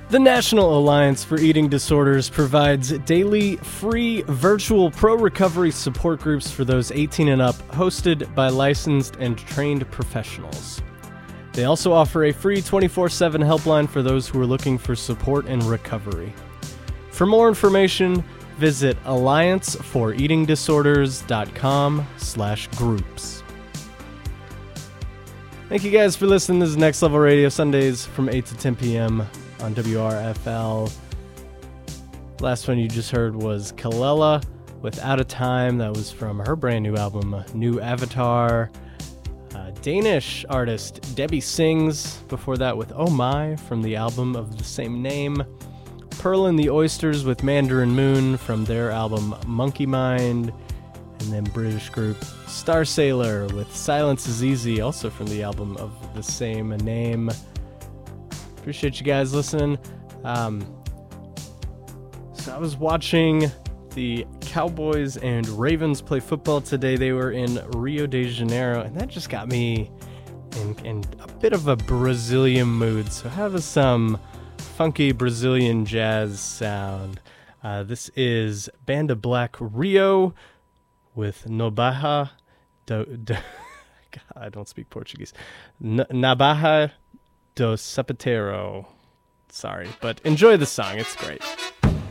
The National Alliance for Eating Disorders provides daily free virtual pro-recovery support groups for those 18 and up, hosted by licensed and trained professionals. They also offer a free 24/7 helpline for those who are looking for support and recovery. For more information, visit allianceforeatingdisorders.com/groups. Thank you guys for listening. This is Next Level Radio, Sundays from 8 to 10 p.m. on WRFL. Last one you just heard was Kalela with Out of Time. That was from her brand new album, New Avatar. Danish artist Debbie Sings. Before that with Oh My from the album of the same name. Pearl and the Oysters with Mandarin Moon from their album Monkey Mind. And then British group Star Sailor with Silence is Easy, also from the album of the same name. Appreciate you guys listening. So I was watching the Cowboys and Ravens play football today. They were in Rio de Janeiro, and that just got me in a bit of a Brazilian mood. So have some funky Brazilian jazz sound. This is Banda Black Rio with No Barra God, I don't speak Portuguese. Na Barra do Sapateiro. Sorry, but enjoy the song. It's great.